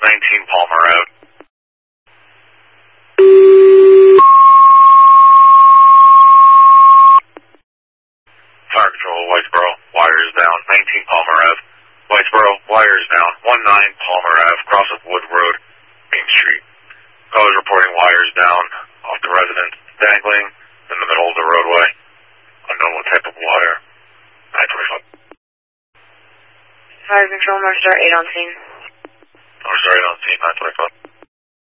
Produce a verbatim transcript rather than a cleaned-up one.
nineteen Palmer Ave. Fire Control, Whitesboro, wires down, nineteen Palmer Ave. Whitesboro, wires down, nineteen Palmer Ave, cross of Wood Road, Main Street. Callers reporting wires down off the residence, dangling in the middle of the roadway. Unknown what type of wire. nine twenty-five. Fire Control, North Star eight on scene. North Star eight on scene, nine twenty-five.